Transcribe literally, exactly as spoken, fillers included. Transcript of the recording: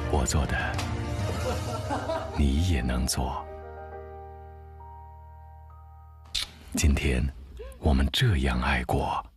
我做的，你也能做。今天，我们这样爱过。